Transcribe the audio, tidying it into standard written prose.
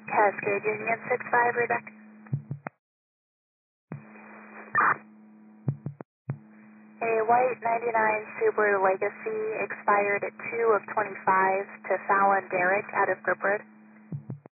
Cascade Union 65, readback. A white 99 Subaru Legacy expired at 2 of 25 to Fallon Derrick out of Grip Road.